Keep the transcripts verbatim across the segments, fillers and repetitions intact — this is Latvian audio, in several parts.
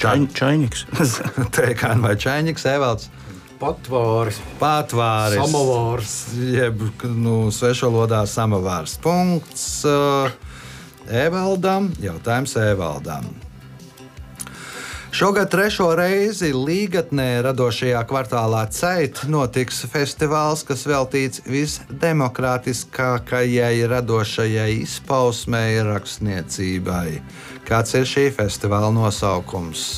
Čain, čainiks. Tēkāni vai čainiks, Evalds? Patvāris. Patvāris. Samovārs. Jeb, nu, svešvalodā samovārs. Punkts uh, Evaldam. Jautājums Evaldam. Šogad trešo reizi Līgatnē radošajā kvartālā Ceit notiks festivāls, kas veltīts visdemokrātiskākajai radošajai izpausmei rakstniecībai. Kāds ir šī festivāla nosaukums?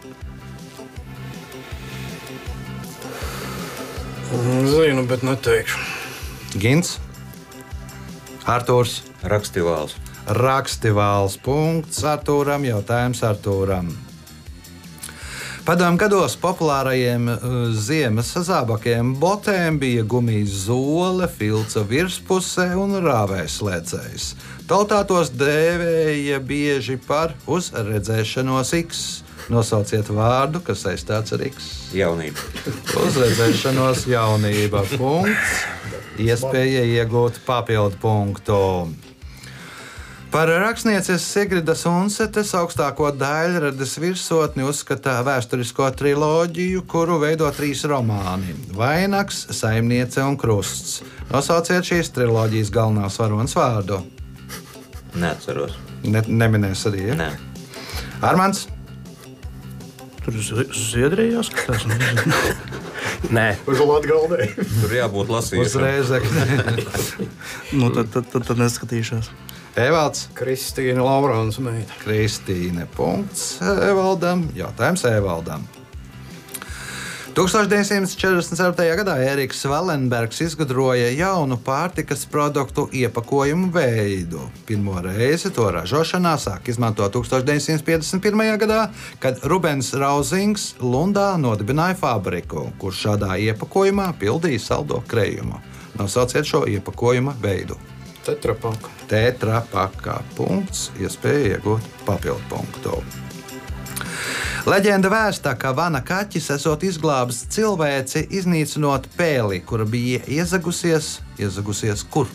Zinu, bet neteikšu. Gins? Artūrs? Rakstivāls. Rakstivāls. Punkts Artūram. Jautājums Artūram. Padomju gados populārajiem ziemas zābakiem botēm bija gumijas zole, filca virspusē un rāvējslēdzējs. Tautā tos dēvēja bieži par uz redzēšanos X. Nosauciet vārdu, kas saistīts ar X. Jaunība. Uz redzēšanos jaunība. Punkts. Iespēja iegūt papildu punktu. Par rakstnieces Sigridas Unsetes augstāko daļradas virsotni uzskata vēsturisko triloģiju, kuru veido trīs romāni – Vainags, Saimniece un Krusts. Nosauciet šīs triloģijas galvenās varonas vārdu. Neatceros. Ne, neminēs arī, ja? Nē. Armands? Tur uz Zviedriju jāskatās. Nē. Uz Latgaldē. Tur jābūt lasījušam. Uz Rēzekni. Nu, tad, tad, tad, tad neskatīšos. Evalds? Kristīna Laurāns meita. Kristīne. Punkts Evaldam. Jautājums Evaldam. deviņdesmit četrdesmit ceturtajā gadā Eriks Valenbergs izgudroja jaunu pārtikas produktu iepakojumu veidu. Pirmo reizi to ražošanā sāk izmantot deviņdesmit piecdesmit pirmajā gadā, kad Rubens Rauzings Lundā nodibināja fabriku, kurš šādā iepakojumā pildīja saldo krējumu. Nosauciet šo iepakojuma veidu. Tetrapaka. Tetrapaka. Punkts. Iespēja iegūt papildu punktu. Leģenda vēsta, ka vana kaķis esot izglābis cilvēci, iznīcinot pēli, kura bija iezagusies. Iezagusies kur?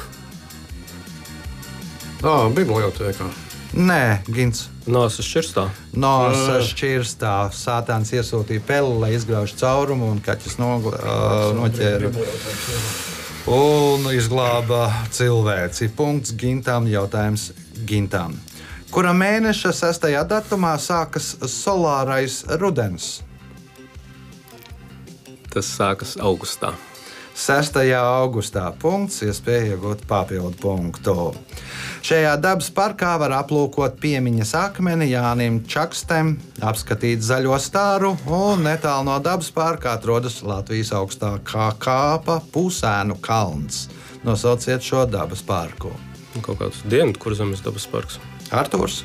Ā, bibliotēkā. Nē, Gins. Nosas šķirstā. Nosas šķirstā. Sātāns iesūtīja peli, lai izgrauž caurumu, un kaķis no, uh, noķēra un izglāba cilvēci. Punkts Gintam. Jautājums Gintam. Kura mēneša sestajā datumā sākas solārais rudens? Tas sākas augustā. sestajā augustā. Punkts. Iespēja iegūt papildu punktu. Šajā dabas parkā var aplūkot piemiņas akmeni Jānim Čakstem, apskatīt zaļo stāru, un netālu no dabas parka atrodas Latvijas augstākā kāpa Pusēnu kalns. Nosauciet šo dabas parku. Kaut kāds Dienvidkurzemes dabas parks. Artūrs?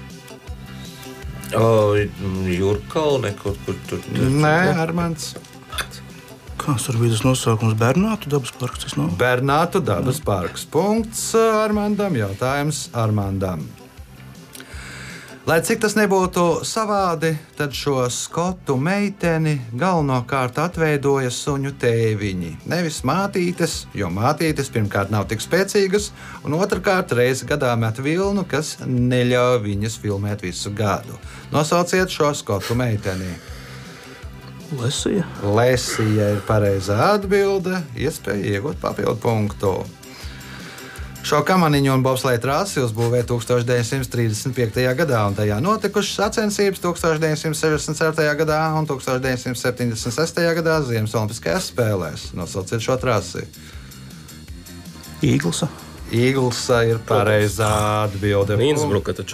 O, Jūrkalne, kaut kur tur. tur. Nē, Armands. Kāds tur bija tas nosaukums? Bernātu dabas parks, tas nav? Bernātu dabas parks. Punkts Armandam. Jautājums Armandam. Lai cik tas nebūtu savādi, tad šo skotu meiteni galvenokārt atveidoja suņu tēviņi. Nevis mātītes, jo mātītes pirmkārt nav tik spēcīgas, un otrkārt reizi gadā met vilnu, kas neļauj viņas filmēt visu gadu. Nosauciet šo skotu meiteni. Lesija. Lesija ir pareizā atbilde. Iespēja iegūt papildu punktu. Šo kamaniņu un bobsleja trasi uzbūvēja deviņdesmit trīsdesmit piektajā gadā, un tajā notikušas sacensības deviņdesmit sešdesmit ceturtajā gadā un deviņdesmit septiņdesmit sestajā gadā Ziemas Olimpiskajās spēlēs. Nosauciet šo trasi. Īglsa. Īglsa ir pareizā atbilde. Innsbruka taču.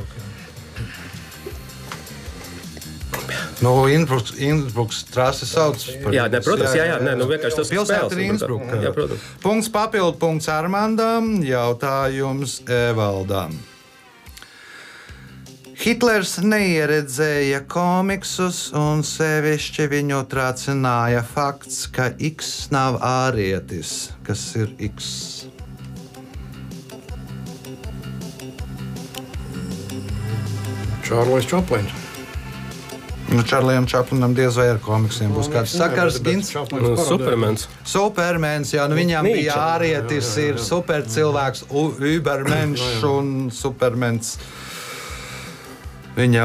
Nu, Innsbruks, Innsbruks trasi sauc par... Jā, ne, protams, jā, jā, nē, nu vienkārši tas pilsēta spēles, ir Innsbruka. Jā, protams. Punkts papildu punkts Armandam, jautājums Evaldam. Hitlers neieredzēja komiksus un sevišķi viņu tracināja fakts, ka X nav ārietis. Kas ir X? Čārlis Čaplins. Nu, Čārlijam Čaplinam diez vai ar komiksiem būs kāds sakars. Gins? Nu, Supermens. Supermens, jā, nu viņam Nīča. bija ārietis, ir supercilvēks, Übermensch un Supermens. Viņam